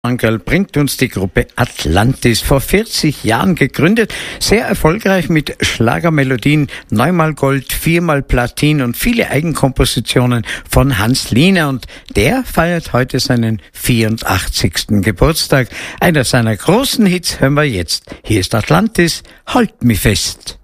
Angel bringt uns die Gruppe Atlantis, vor 40 Jahren gegründet, sehr erfolgreich mit Schlagermelodien, neunmal Gold, viermal Platin und viele Eigenkompositionen von Hans Liner, und der feiert heute seinen 84. Geburtstag. Einer seiner großen Hits hören wir jetzt. Hier ist Atlantis, halt mich fest.